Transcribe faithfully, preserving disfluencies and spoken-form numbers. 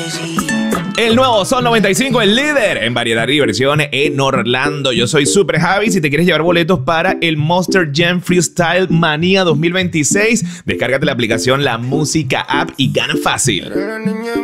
El nuevo Sol noventa y cinco, el líder en variedad y diversión en Orlando. Yo soy Super Javi. Si te quieres llevar boletos para el Monster Jam Freestyle Manía dos mil veintiséis, descárgate la aplicación La Música App y gana fácil.